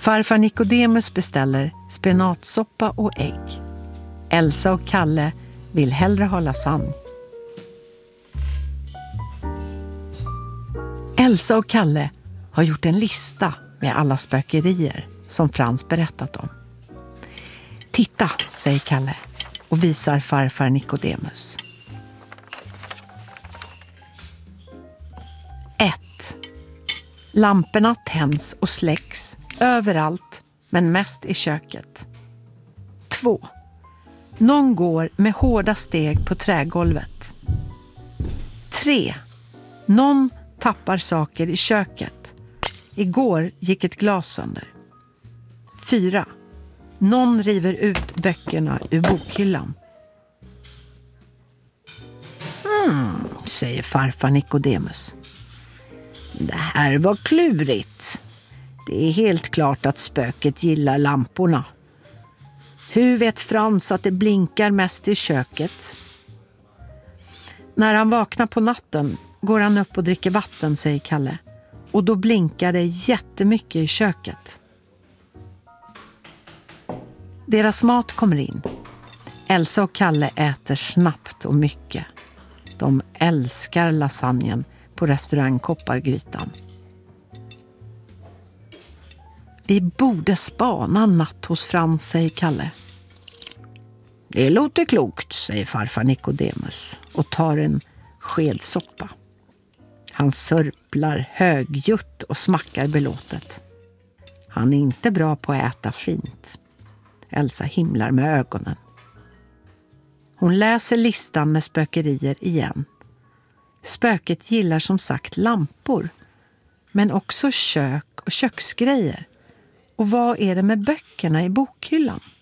Farfar Nikodemus beställer spenatsoppa och ägg. Elsa och Kalle vill hellre ha lasagne. Elsa och Kalle har gjort en lista med alla spökerier som Frans berättat om. Titta, säger Kalle och visar farfar Nikodemus. 1. Lamporna tänds och släcks överallt, men mest i köket. 2. Någon går med hårda steg på trägolvet. 3. Någon tappar saker i köket. Igår gick ett glas sönder. 4. Någon river ut böckerna ur bokhyllan. Säger farfar Nikodemus. Det här var klurigt. Det är helt klart att spöket gillar lamporna. Hur vet Frans att det blinkar mest i köket? När han vaknar på natten går han upp och dricker vatten, säger Kalle. Och då blinkar det jättemycket i köket. Deras mat kommer in. Elsa och Kalle äter snabbt och mycket. De älskar lasagnen på restaurang Koppargrytan. Vi borde spana natt hos Frans, säger Kalle. Det låter klokt, säger farfar Nikodemus och tar en skedsoppa. Han sörplar högljutt och smackar belåtet. Han är inte bra på att äta fint. Elsa himlar med ögonen. Hon läser listan med spökerier igen. Spöket gillar som sagt lampor, men också kök och köksgrejer. Och vad är det med böckerna i bokhyllan?